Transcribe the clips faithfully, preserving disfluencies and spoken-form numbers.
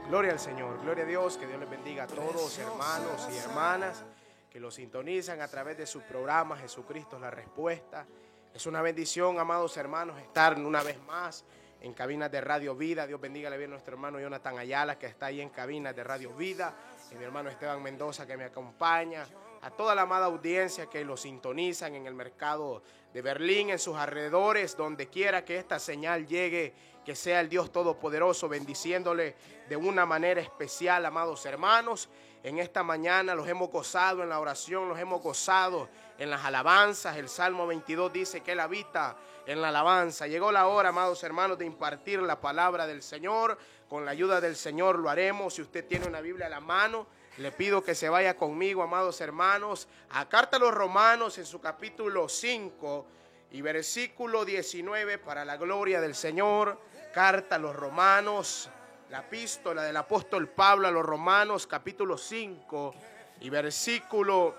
Gloria al Señor, gloria a Dios, que Dios les bendiga a todos, hermanos y hermanas que lo sintonizan a través de su programa Jesucristo es la Respuesta. Es una bendición, amados hermanos, estar una vez más en cabinas de Radio Vida. Dios bendiga a nuestro hermano Jonathan Ayala, que está ahí en cabinas de Radio Vida, y mi hermano Esteban Mendoza, que me acompaña, a toda la amada audiencia que lo sintonizan en el mercado de Berlín, en sus alrededores, donde quiera que esta señal llegue, que sea el Dios Todopoderoso bendiciéndole de una manera especial, amados hermanos. En esta mañana los hemos gozado en la oración, los hemos gozado en las alabanzas. El Salmo veintidós dice que Él habita en la alabanza. Llegó la hora, amados hermanos, de impartir la palabra del Señor. Con la ayuda del Señor lo haremos. Si usted tiene una Biblia a la mano, le pido que se vaya conmigo, amados hermanos, a Carta a los Romanos en su capítulo cinco y versículo diecinueve, para la gloria del Señor. Carta a los Romanos, la epístola del apóstol Pablo a los Romanos, capítulo cinco y versículo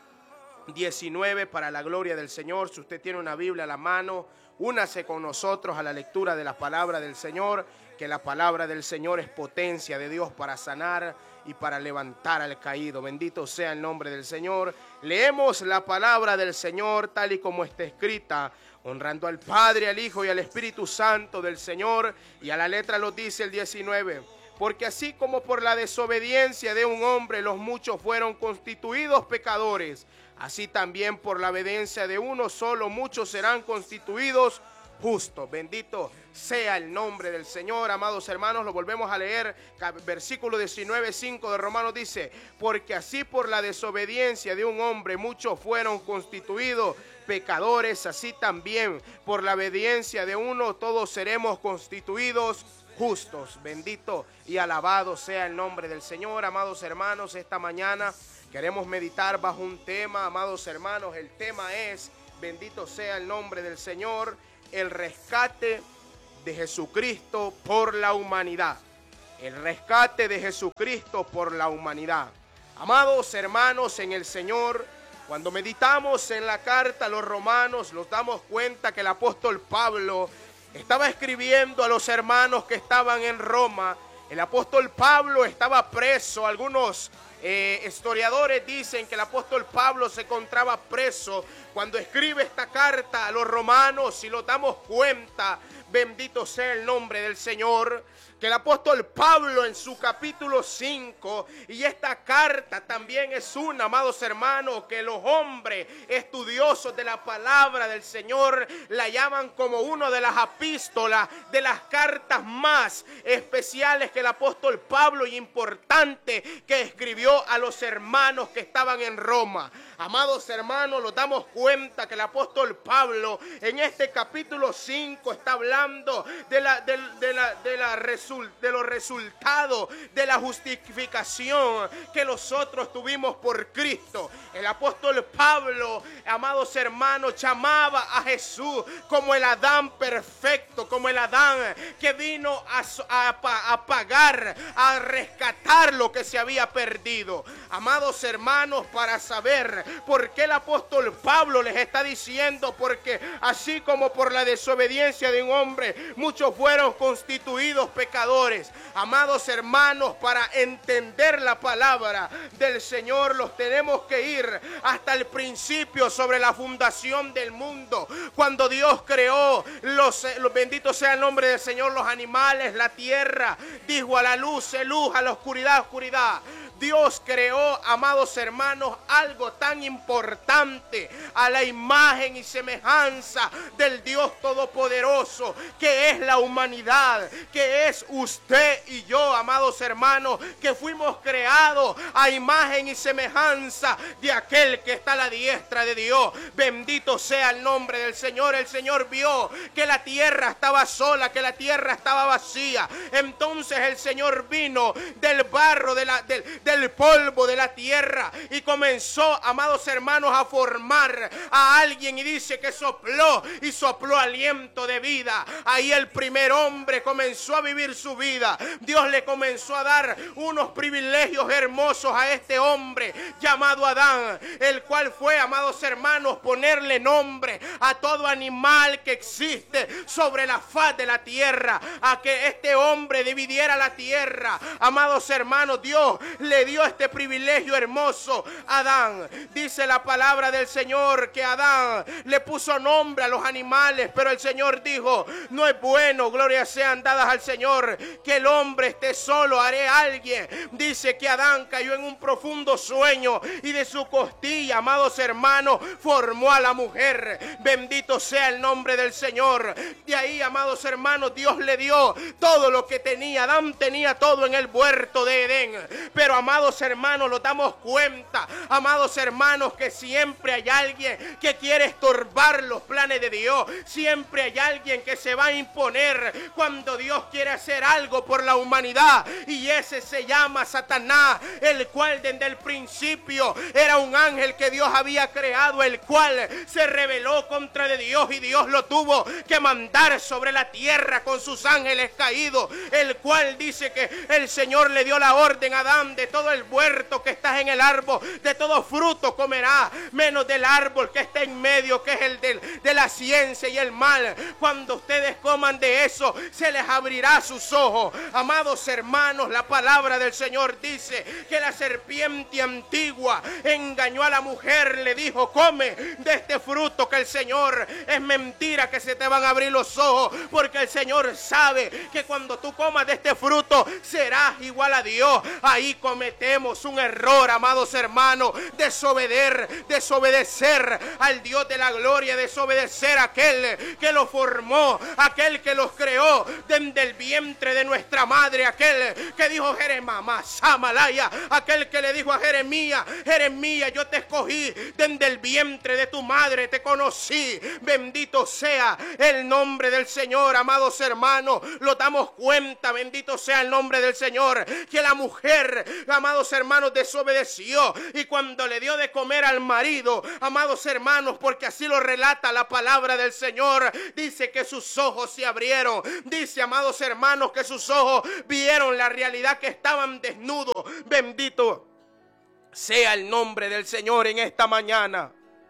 diecinueve, para la gloria del Señor. Si usted tiene una Biblia a la mano, únase con nosotros a la lectura de la palabra del Señor, que la palabra del Señor es potencia de Dios para sanar y para levantar al caído. Bendito sea el nombre del Señor. Leemos la palabra del Señor tal y como está escrita, honrando al Padre, al Hijo y al Espíritu Santo del Señor. Y a la letra lo dice el diecinueve. Porque así como por la desobediencia de un hombre los muchos fueron constituidos pecadores, así también por la obediencia de uno solo muchos serán constituidos justos. Bendito sea el nombre del Señor, amados hermanos. Lo volvemos a leer, versículo diecinueve, cinco de Romanos dice: porque así por la desobediencia de un hombre muchos fueron constituidos pecadores, así también por la obediencia de uno todos seremos constituidos justos. Bendito y alabado sea el nombre del Señor, amados hermanos. Esta mañana queremos meditar bajo un tema, amados hermanos. El tema es, bendito sea el nombre del Señor, el rescate de Jesucristo por la humanidad. El rescate de Jesucristo por la humanidad. Amados hermanos en el Señor, cuando meditamos en la carta a los Romanos, nos damos cuenta que el apóstol Pablo estaba escribiendo a los hermanos que estaban en Roma. El apóstol Pablo estaba preso. Algunos eh, historiadores dicen que el apóstol Pablo se encontraba preso cuando escribe esta carta a los romanos. Si nos damos cuenta, bendito sea el nombre del Señor, que el apóstol Pablo en su capítulo cinco, y esta carta también es una, amados hermanos, que los hombres estudiosos de la palabra del Señor la llaman como una de las epístolas, de las cartas más especiales que el apóstol Pablo, y importante, que escribió a los hermanos que estaban en Roma. Amados hermanos, nos damos cuenta que el apóstol Pablo en este capítulo cinco está hablando de la, de, de la, de la resurrección, de los resultados de la justificación que nosotros tuvimos por Cristo. El apóstol Pablo, amados hermanos, llamaba a Jesús como el Adán perfecto, como el Adán que vino a, a, a pagar, a rescatar lo que se había perdido. Amados hermanos, para saber por qué el apóstol Pablo les está diciendo, porque así como por la desobediencia de un hombre muchos fueron constituidos pecadores. Amados hermanos, para entender la palabra del Señor los tenemos que ir hasta el principio, sobre la fundación del mundo. Cuando Dios creó los, los bendito sea el nombre del Señor, los animales, la tierra, dijo a la luz, se luz, a la oscuridad, oscuridad. Dios creó, amados hermanos, algo tan importante, a la imagen y semejanza del Dios Todopoderoso, que es la humanidad, que es usted y yo, amados hermanos, que fuimos creados a imagen y semejanza de aquel que está a la diestra de Dios. Bendito sea el nombre del Señor. El Señor vio que la tierra estaba sola, que la tierra estaba vacía. Entonces el Señor vino del barro, de la, del, del del polvo de la tierra y comenzó, amados hermanos, a formar a alguien, y dice que sopló y sopló aliento de vida. Ahí el primer hombre comenzó a vivir su vida. Dios le comenzó a dar unos privilegios hermosos a este hombre llamado Adán, el cual fue, amados hermanos, ponerle nombre a todo animal que existe sobre la faz de la tierra, a que este hombre dividiera la tierra. Amados hermanos, Dios le dio este privilegio hermoso a Adán. Dice la palabra del Señor que Adán le puso nombre a los animales, pero el Señor dijo: no es bueno, gloria sean dadas al Señor, que el hombre esté solo, haré a alguien. Dice que Adán cayó en un profundo sueño y de su costilla, amados hermanos, formó a la mujer. Bendito sea el nombre del Señor. De ahí, amados hermanos, Dios le dio todo lo que tenía. Adán tenía todo en el huerto de Edén, pero, amados hermanos, nos damos cuenta, amados hermanos, que siempre hay alguien que quiere estorbar los planes de Dios. Siempre hay alguien que se va a imponer cuando Dios quiere hacer algo por la humanidad, y ese se llama Satanás, el cual desde el principio era un ángel que Dios había creado, el cual se rebeló contra de Dios, y Dios lo tuvo que mandar sobre la tierra con sus ángeles caídos, el cual dice que el Señor le dio la orden a Adán: de todo el huerto que estás en el árbol, de todo fruto comerá, menos del árbol que está en medio, que es el de, de la ciencia y el mal. Cuando ustedes coman de eso, se les abrirá sus ojos. Amados hermanos, la palabra del Señor dice que la serpiente antigua engañó a la mujer, le dijo: come de este fruto, que el Señor, es mentira que se te van a abrir los ojos, porque el Señor sabe que cuando tú comas de este fruto serás igual a Dios. Ahí cometemos un error, amados hermanos, desobedecer, desobedecer al Dios de la gloria, desobedecer a aquel que los formó, aquel que los creó desde el vientre de nuestra madre, aquel que dijo Jeremías, Samalaya, aquel que le dijo a Jeremías: Jeremías, yo te escogí desde el vientre de tu madre, te conocí. Bendito sea el nombre del Señor, amados hermanos. Lo damos cuenta, bendito sea el nombre del Señor, que la mujer, amados hermanos, desobedeció, y cuando le dio de comer al marido, amados hermanos, porque así lo relata la palabra del Señor, dice que sus ojos se abrieron. Dice, amados hermanos, que sus ojos vieron la realidad, que estaban desnudos. Bendito sea el nombre del Señor en esta mañana.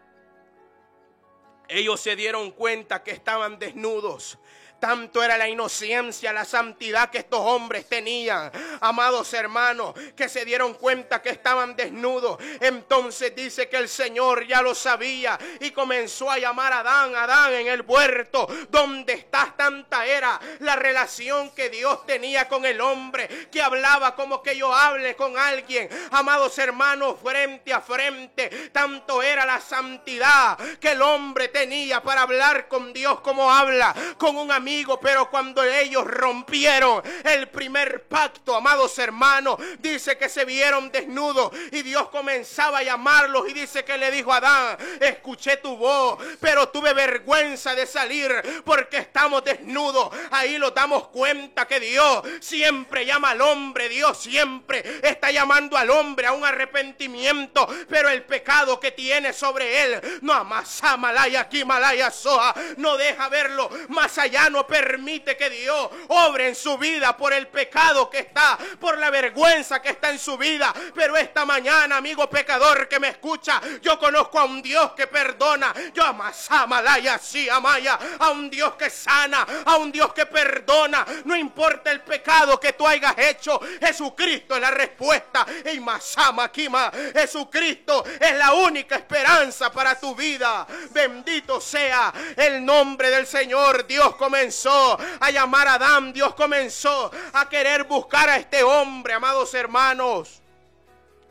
Ellos se dieron cuenta que estaban desnudos. Tanto era la inocencia, la santidad que estos hombres tenían, amados hermanos, que se dieron cuenta que estaban desnudos. Entonces dice que el Señor ya lo sabía y comenzó a llamar a Adán: Adán, en el huerto, ¿dónde estás? Tanta era la relación que Dios tenía con el hombre, que hablaba como que yo hable con alguien, amados hermanos, frente a frente. Tanto era la santidad que el hombre tenía para hablar con Dios como habla con un amigo. Pero cuando ellos rompieron el primer pacto, amados hermanos, dice que se vieron desnudos, y Dios comenzaba a llamarlos, y dice que le dijo a Adán: escuché tu voz, pero tuve vergüenza de salir porque estamos desnudos. Ahí nos damos cuenta que Dios siempre llama al hombre, Dios siempre está llamando al hombre a un arrepentimiento, pero el pecado que tiene sobre él no amasa malaya aquí malaya soa, no deja verlo más allá, no permite que Dios obre en su vida por el pecado que está, por la vergüenza que está en su vida. Pero esta mañana, amigo pecador que me escucha, yo conozco a un Dios que perdona, yo amasa malaya sí amaya, a un Dios que sana, a un Dios que perdona. No importa el pecado que tú hayas hecho, Jesucristo es la respuesta. Y masama kima, Jesucristo es la única esperanza para tu vida. Bendito sea el nombre del Señor. Dios comenzó a llamar a Adán, Dios comenzó a querer buscar a este hombre, amados hermanos.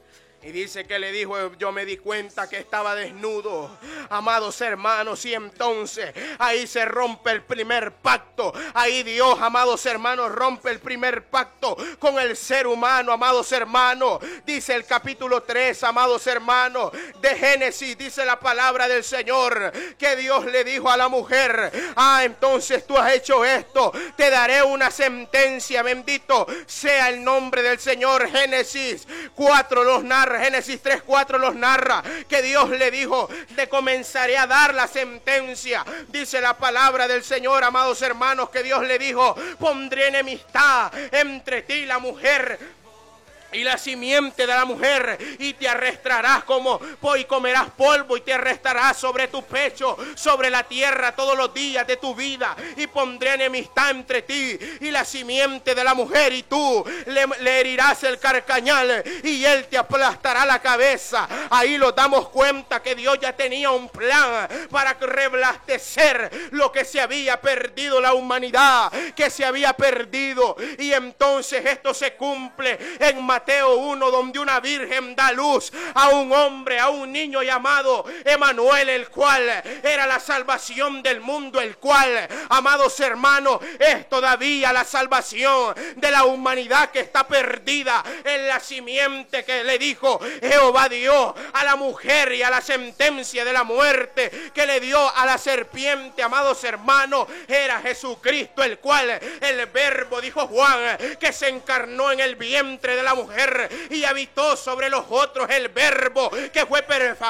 Y dice que le dijo, yo me di cuenta que estaba desnudo, amados hermanos, y entonces ahí se rompe el primer pacto. Ahí Dios, amados hermanos, rompe el primer pacto con el ser humano, amados hermanos. Dice el capítulo tres, amados hermanos, de Génesis, dice la palabra del Señor, que Dios le dijo a la mujer, ah, entonces tú has hecho esto, te daré una sentencia, bendito sea el nombre del Señor. Génesis cuatro los narra. Génesis tres, cuatro los narra, que Dios le dijo, te comenzaré a dar la sentencia. Dice la palabra del Señor, amados hermanos, que Dios le dijo, pondré enemistad entre ti y la mujer y la simiente de la mujer, y te arrastrarás como y comerás polvo, y te arrastrarás sobre tu pecho, sobre la tierra todos los días de tu vida, y pondré enemistad entre ti y la simiente de la mujer, y tú le, le herirás el carcañal y él te aplastará la cabeza. Ahí nos damos cuenta que Dios ya tenía un plan para reblastecer lo que se había perdido, la humanidad que se había perdido, y entonces esto se cumple en Mateo Mateo uno, donde una virgen da luz a un hombre, a un niño llamado Emanuel, el cual era la salvación del mundo, el cual, amados hermanos, es todavía la salvación de la humanidad que está perdida en la simiente que le dijo Jehová Dios a la mujer, y a la sentencia de la muerte que le dio a la serpiente, amados hermanos, era Jesucristo, el cual el verbo, dijo Juan, que se encarnó en el vientre de la mujer y habitó sobre los otros, el verbo que fue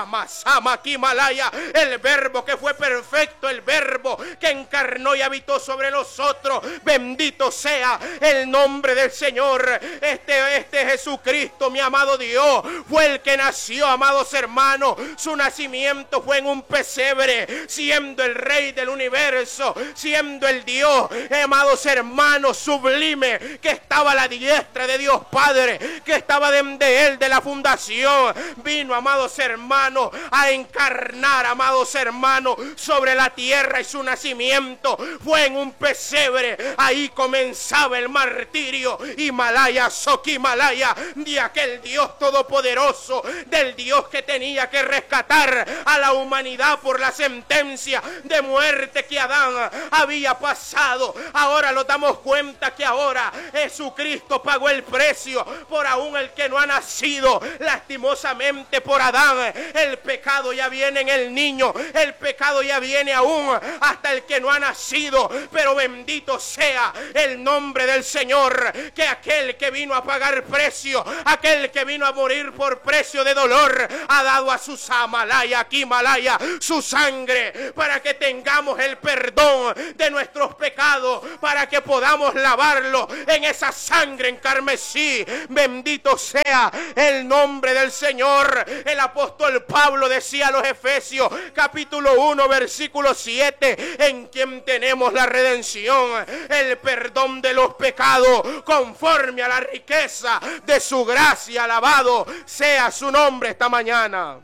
perfecto, el verbo que fue perfecto, el verbo que encarnó y habitó sobre nosotros. Bendito sea el nombre del Señor. Este, este Jesucristo, mi amado Dios, fue el que nació, amados hermanos. Su nacimiento fue en un pesebre, siendo el Rey del universo, siendo el Dios, amados hermanos, sublime, que estaba a la diestra de Dios Padre, que estaba de él, de la fundación. Vino, amados hermanos, a encarnar, amados hermanos, sobre la tierra, y su nacimiento fue en un pesebre. Ahí comenzaba el martirio, Himalaya, Soquimalaya, de aquel Dios todopoderoso, del Dios que tenía que rescatar a la humanidad por la sentencia de muerte que Adán había pasado. Ahora nos damos cuenta que ahora Jesucristo pagó el precio por aún el que no ha nacido. Lastimosamente por Adán el pecado ya viene en el niño, el pecado ya viene aún hasta el que no ha nacido, pero bendito sea el nombre del Señor, que aquel que vino a pagar precio, aquel que vino a morir por precio de dolor, ha dado a su Samalaya, aquí Malaya, su sangre, para que tengamos el perdón de nuestros pecados, para que podamos lavarlo en esa sangre en carmesí. Bendito sea el nombre del Señor. El apóstol Pablo decía a los Efesios capítulo uno versículo siete, en quien tenemos la redención, el perdón de los pecados, conforme a la riqueza de su gracia. Alabado sea su nombre esta mañana.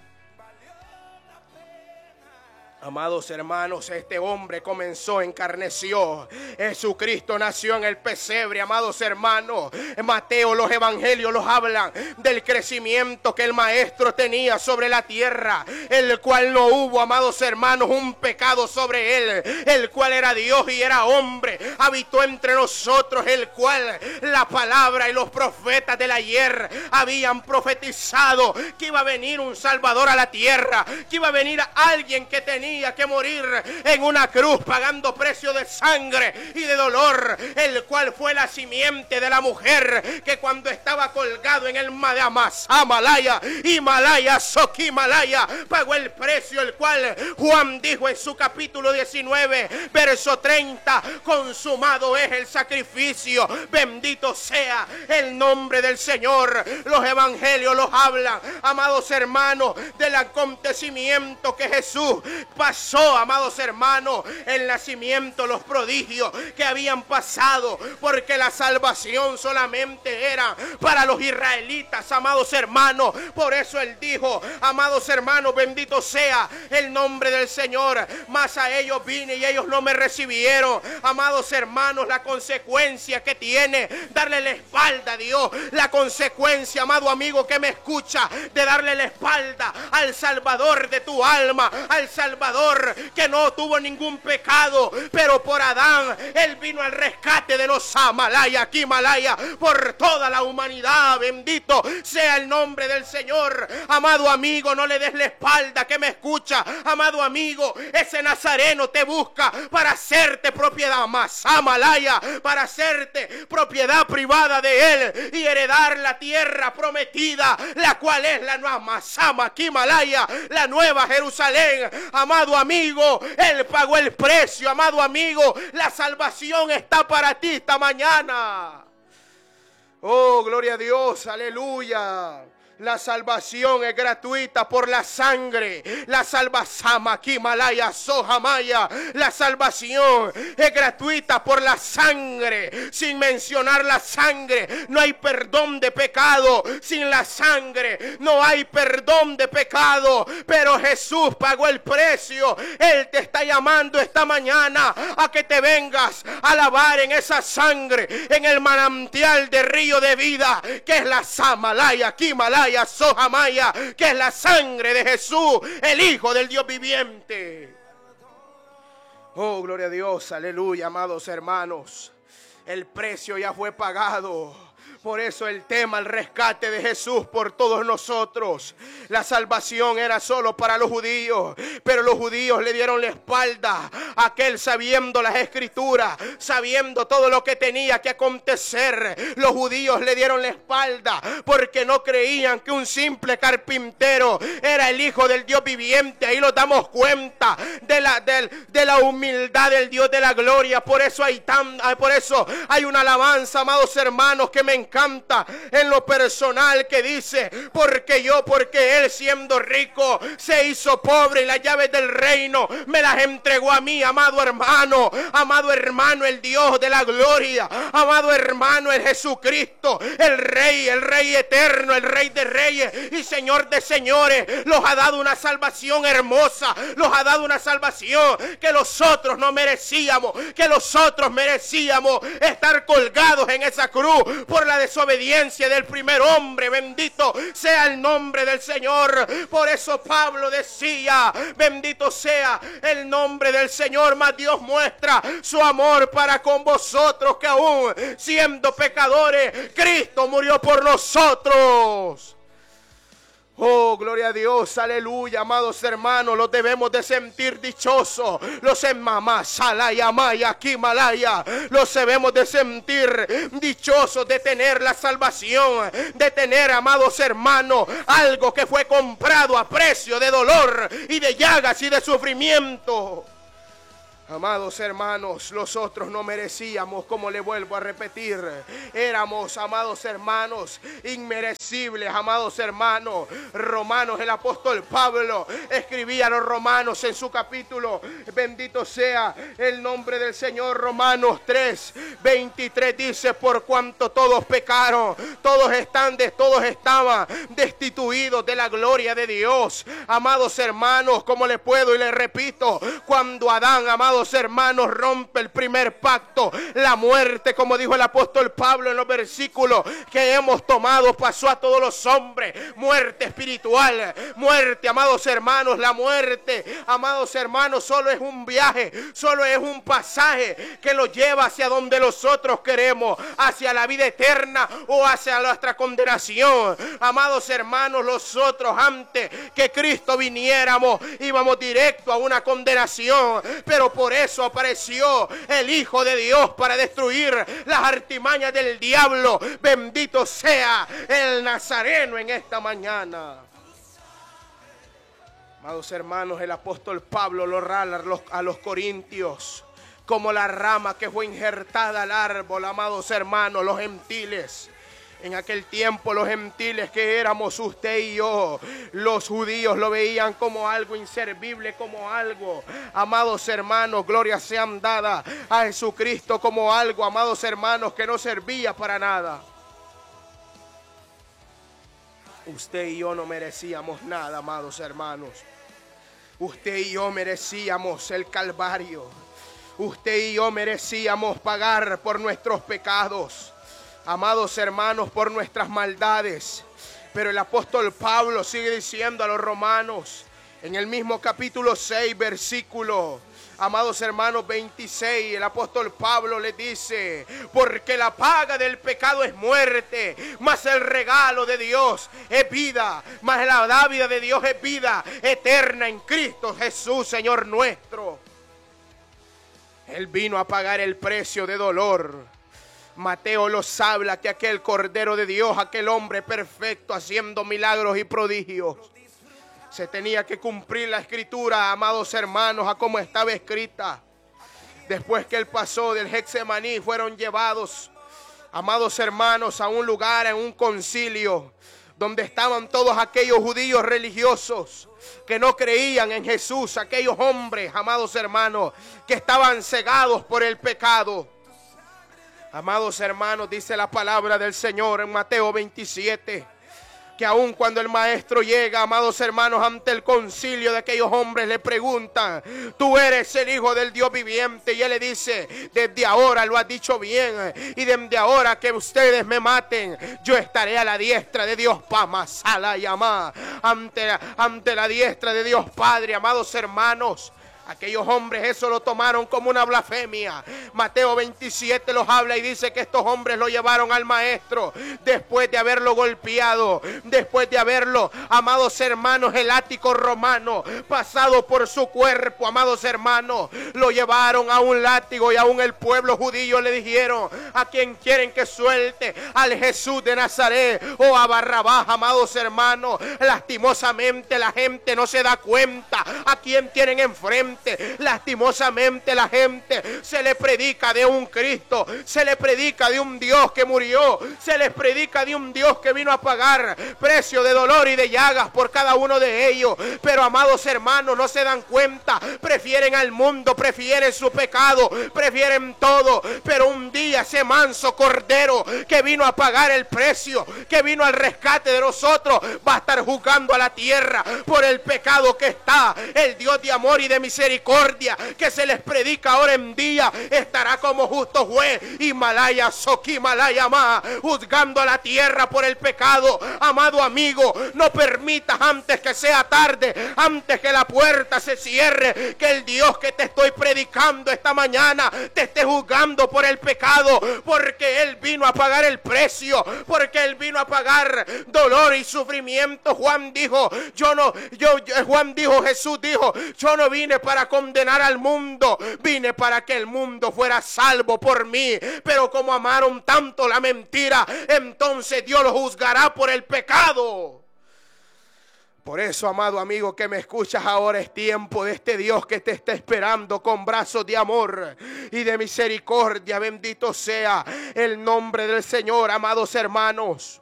Amados hermanos, este hombre comenzó, encarneció. Jesucristo nació en el pesebre, amados hermanos. En Mateo, los evangelios los hablan del crecimiento que el maestro tenía sobre la tierra, el cual no hubo, amados hermanos, un pecado sobre él, el cual era Dios y era hombre, habitó entre nosotros, el cual la palabra y los profetas del ayer habían profetizado que iba a venir un Salvador a la tierra, que iba a venir alguien que tenía que morir en una cruz pagando precio de sangre y de dolor, el cual fue la simiente de la mujer que cuando estaba colgado en el Himalaya, Himalaya, Soquimalaya, pagó el precio, el cual Juan dijo en su capítulo diecinueve, verso treinta, consumado es el sacrificio. Bendito sea el nombre del Señor. Los evangelios los hablan, amados hermanos, del acontecimiento que Jesús pasó, amados hermanos, el nacimiento, los prodigios que habían pasado, porque la salvación solamente era para los israelitas, amados hermanos. Por eso él dijo, amados hermanos, bendito sea el nombre del Señor, mas a ellos vine y ellos no me recibieron. Amados hermanos, la consecuencia que tiene darle la espalda a Dios, la consecuencia, amado amigo que me escucha, de darle la espalda al Salvador de tu alma, al Salvador que no tuvo ningún pecado, pero por Adán él vino al rescate de los Amalaya, aquí Malaya, por toda la humanidad. Bendito sea el nombre del Señor. Amado amigo, no le des la espalda que me escucha. Amado amigo, ese nazareno te busca para hacerte propiedad más Amalaya, para hacerte propiedad privada de él y heredar la tierra prometida, la cual es la nueva Masama, aquí Malaya, la nueva Jerusalén. Amado amigo, él pagó el precio. Amado amigo, la salvación está para ti esta mañana. Oh, gloria a Dios, aleluya. La salvación es gratuita por la sangre. La salvación, aquí Malaya, Sojamaya. La salvación es gratuita por la sangre. Sin mencionar la sangre, no hay perdón de pecado. Sin la sangre, no hay perdón de pecado. Pero Jesús pagó el precio. Él te está llamando esta mañana a que te vengas a lavar en esa sangre, en el manantial de río de vida, que es la Samalaya, aquí Malaya, Sojamaya, que es la sangre de Jesús, el Hijo del Dios viviente. Oh, gloria a Dios, aleluya, amados hermanos. El precio ya fue pagado. Por eso el tema, el rescate de Jesús por todos nosotros. La salvación era solo para los judíos, pero los judíos le dieron la espalda a aquel, sabiendo las escrituras, sabiendo todo lo que tenía que acontecer. Los judíos le dieron la espalda porque no creían que un simple carpintero era el Hijo del Dios viviente. Ahí nos damos cuenta de la, de, de la humildad del Dios de la gloria. Por eso hay tan, por eso hay una alabanza, amados hermanos, que me encanta en lo personal, que dice: porque yo, porque él siendo rico se hizo pobre y las llaves del reino me las entregó a mí. Amado hermano, amado hermano, el Dios de la gloria, amado hermano, el Jesucristo, el Rey, el Rey eterno, el Rey de reyes y Señor de señores, los ha dado una salvación hermosa, los ha dado una salvación que los otros no merecíamos, que los otros merecíamos estar colgados en esa cruz por la desobediencia del primer hombre. Bendito sea el nombre del Señor. Por eso Pablo decía: bendito sea el nombre del Señor, mas Dios muestra su amor para con vosotros, que aún siendo pecadores, Cristo murió por nosotros. Oh, gloria a Dios, aleluya, amados hermanos, los debemos de sentir dichosos. Los en mamá, salaya, maya, aquí malaya, los debemos de sentir dichosos de tener la salvación, de tener, amados hermanos, algo que fue comprado a precio de dolor y de llagas y de sufrimiento. Amados hermanos, nosotros no merecíamos, como le vuelvo a repetir, éramos, amados hermanos, inmerecibles, amados hermanos. Romanos, el apóstol Pablo escribía a los romanos en su capítulo, bendito sea el nombre del Señor, Romanos tres, veintitrés, dice: por cuanto todos pecaron, todos están de, todos estaban destituidos de la gloria de Dios. Amados hermanos, como le puedo y le repito, cuando Adán, amados hermanos, rompe el primer pacto, la muerte, como dijo el apóstol Pablo en los versículos que hemos tomado, pasó a todos los hombres. Muerte espiritual, muerte, amados hermanos, la muerte, amados hermanos, solo es un viaje, solo es un pasaje que nos lleva hacia donde nosotros queremos, hacia la vida eterna o hacia nuestra condenación. Amados hermanos, nosotros antes que Cristo viniéramos íbamos directo a una condenación, pero por eso apareció el Hijo de Dios para destruir las artimañas del diablo. Bendito sea el Nazareno en esta mañana. Amados hermanos, el apóstol Pablo lo rala a los corintios como la rama que fue injertada al árbol. Amados hermanos, los gentiles En aquel tiempo los gentiles que éramos usted y yo, los judíos lo veían como algo inservible, como algo, amados hermanos, gloria sean dadas a Jesucristo, como algo, amados hermanos, que no servía para nada. Usted y yo no merecíamos nada, amados hermanos. Usted y yo merecíamos el Calvario. Usted y yo merecíamos pagar por nuestros pecados, amados hermanos, por nuestras maldades. Pero el apóstol Pablo sigue diciendo a los romanos, en el mismo capítulo seis, versículo, amados hermanos, veintiséis, el apóstol Pablo le dice, porque la paga del pecado es muerte, mas el regalo de Dios es vida, mas la dádiva de Dios es vida eterna en Cristo Jesús, Señor nuestro. Él vino a pagar el precio de dolor. Mateo los habla que aquel Cordero de Dios, aquel hombre perfecto haciendo milagros y prodigios, se tenía que cumplir la escritura, amados hermanos, a como estaba escrita. Después que él pasó del Getsemaní, fueron llevados, amados hermanos, a un lugar, en un concilio, donde estaban todos aquellos judíos religiosos que no creían en Jesús, aquellos hombres, amados hermanos, que estaban cegados por el pecado. Amados hermanos, dice la palabra del Señor en Mateo veintisiete, que aun cuando el maestro llega, amados hermanos, ante el concilio de aquellos hombres, le preguntan, tú eres el Hijo del Dios viviente, y él le dice, desde ahora lo has dicho bien, y desde ahora que ustedes me maten, yo estaré a la diestra de Dios Pamasala y Amá, ante, ante la diestra de Dios Padre. Amados hermanos, aquellos hombres eso lo tomaron como una blasfemia. Mateo veintisiete los habla y dice que estos hombres lo llevaron al maestro después de haberlo golpeado, después de haberlo, amados hermanos, el látigo romano pasado por su cuerpo, amados hermanos, lo llevaron a un látigo, y aún el pueblo judío le dijeron, ¿a quién quieren que suelte? Al Jesús de Nazaret o a Barrabás. Amados hermanos, lastimosamente la gente no se da cuenta a quién tienen enfrente. Lastimosamente la gente se le predica de un Cristo, se le predica de un Dios que murió, se les predica de un Dios que vino a pagar precio de dolor y de llagas por cada uno de ellos. Pero amados hermanos, no se dan cuenta, prefieren al mundo, prefieren su pecado, prefieren todo. Pero un día ese manso cordero que vino a pagar el precio, que vino al rescate de nosotros, va a estar juzgando a la tierra por el pecado que está. El Dios de amor y de misericordia que se les predica ahora en día estará como justo juez, Himalaya, Soquimalaya, Ma, juzgando a la tierra por el pecado. Amado amigo, no permitas antes que sea tarde, antes que la puerta se cierre, que el Dios que te estoy predicando esta mañana te esté juzgando por el pecado, porque Él vino a pagar el precio, porque Él vino a pagar dolor y sufrimiento. Juan dijo, yo no, yo, yo Juan dijo, Jesús dijo, yo no vine para condenar al mundo, vine para que el mundo fuera salvo por mí. Pero como amaron tanto la mentira, entonces Dios lo juzgará por el pecado. Por eso, amado amigo que me escuchas ahora, es tiempo de este Dios que te está esperando con brazos de amor y de misericordia. Bendito sea el nombre del Señor, amados hermanos.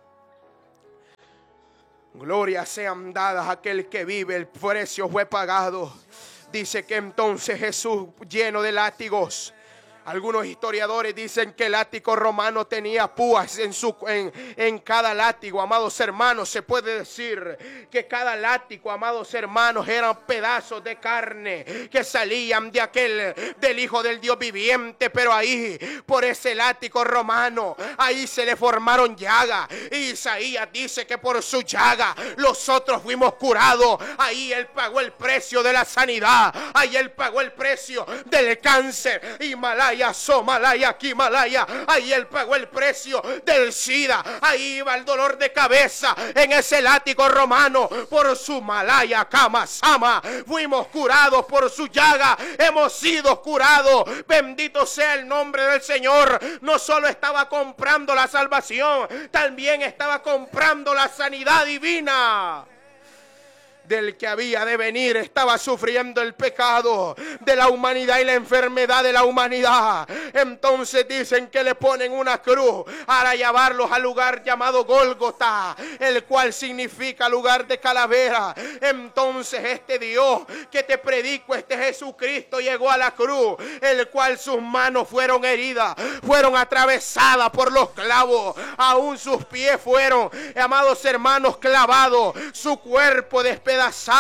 Gloria sean dadas a aquel que vive, el precio fue pagado. Dice que entonces Jesús, lleno de látigos, algunos historiadores dicen que el látigo romano tenía púas en, su, en, en cada látigo. Amados hermanos, se puede decir que cada látigo, amados hermanos, eran pedazos de carne que salían de aquel, del Hijo del Dios viviente. Pero ahí, por ese látigo romano, ahí se le formaron llagas. Y Isaías dice que por su llaga nosotros fuimos curados. Ahí Él pagó el precio de la sanidad. Ahí Él pagó el precio del cáncer. Himalaya, Somalaya, Kimalaya, ahí Él pagó el precio del SIDA. Ahí iba el dolor de cabeza en ese látigo romano. Por su Malaya, Kamasama, fuimos curados por su llaga. Hemos sido curados. Bendito sea el nombre del Señor. No solo estaba comprando la salvación, también estaba comprando la sanidad divina. del que había de venir, estaba sufriendo el pecado de la humanidad y la enfermedad de la humanidad. Entonces dicen que le ponen una cruz para llevarlos al lugar llamado Gólgota, el cual significa lugar de calavera. Entonces este Dios que te predico, este Jesucristo, llegó a la cruz, el cual sus manos fueron heridas, fueron atravesadas por los clavos, aún sus pies fueron, amados hermanos, clavados, su cuerpo despedazado.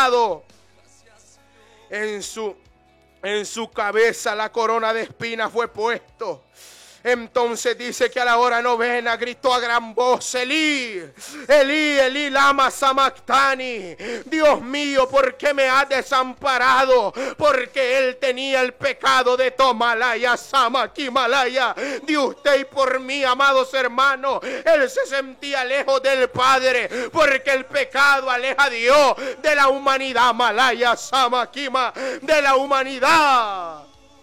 En su, en su cabeza la corona de espinas fue puesto. Entonces dice que a la hora novena gritó a gran voz: Elí, Elí, Elí, lama sabactani. Dios mío, ¿por qué me has desamparado? Porque él tenía el pecado de Tomalaya, Samaquimalaya, de usted y por mí, amados hermanos. Él se sentía lejos del Padre, porque el pecado aleja a Dios de la humanidad. Malaya, Samaquima, de la humanidad.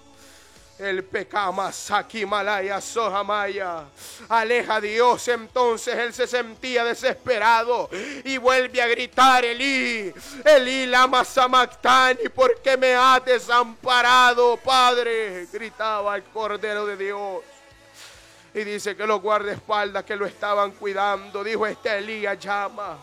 El pecado, Saki Malaya, Sohamaya, aleja a Dios. Entonces él se sentía desesperado y vuelve a gritar: Elí, Elí, lama sabactani, ¿por qué me has desamparado, Padre? Gritaba el Cordero de Dios. Y dice que los guardaespaldas que lo estaban cuidando, dijo: este Elías llama.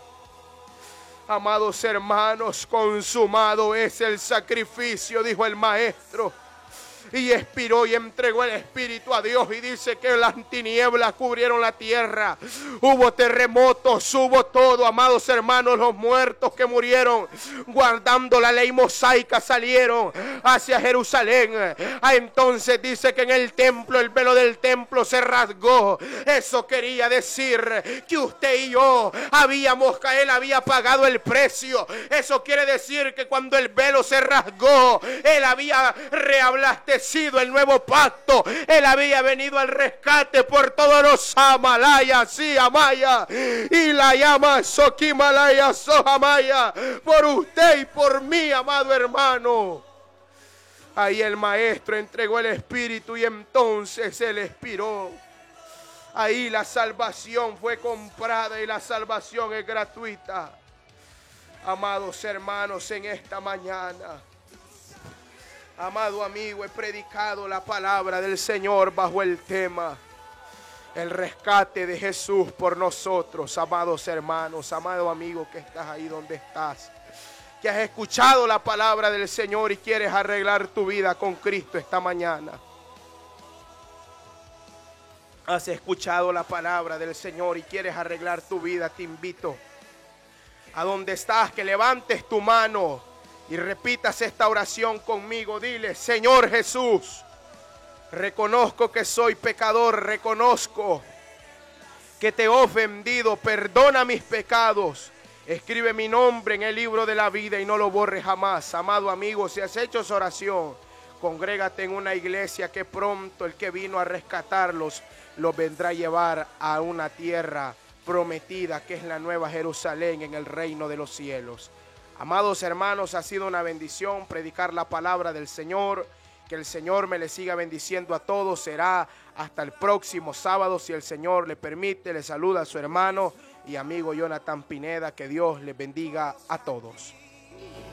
Amados hermanos, consumado es el sacrificio, dijo el maestro. Y expiró y entregó el espíritu a Dios. Y dice que las tinieblas cubrieron la tierra. Hubo terremotos, hubo todo, amados hermanos. Los muertos que murieron guardando la ley mosaica salieron hacia Jerusalén. Ah, entonces dice que en el templo, el velo del templo se rasgó. Eso quería decir que usted y yo habíamos, él había pagado el precio. Eso quiere decir que cuando el velo se rasgó, él había rehablastecido el nuevo pacto. Él había venido al rescate por todos los Amalaya, sí, Amaya, y la llama Soquimalaya, Sohamaya, por usted y por mí, amado hermano. Ahí el maestro entregó el espíritu y entonces él expiró. Ahí la salvación fue comprada y la salvación es gratuita. Amados hermanos, en esta mañana, amado amigo, he predicado la palabra del Señor bajo el tema: el rescate de Jesús por nosotros. Amados hermanos, amado amigo que estás ahí donde estás, que has escuchado la palabra del Señor y quieres arreglar tu vida con Cristo esta mañana. Has escuchado la palabra del Señor y quieres arreglar tu vida. Te invito a donde estás, que levantes tu mano y repitas esta oración conmigo. Dile: Señor Jesús, reconozco que soy pecador, reconozco que te he ofendido, perdona mis pecados, escribe mi nombre en el libro de la vida y no lo borres jamás. Amado amigo, si has hecho esa oración, congrégate en una iglesia que pronto el que vino a rescatarlos los vendrá a llevar a una tierra prometida, que es la nueva Jerusalén en el reino de los cielos. Amados hermanos, ha sido una bendición predicar la palabra del Señor. Que el Señor me le siga bendiciendo a todos. Será hasta el próximo sábado, si el Señor le permite. Le saluda a su hermano y amigo Jonathan Pineda. Que Dios les bendiga a todos.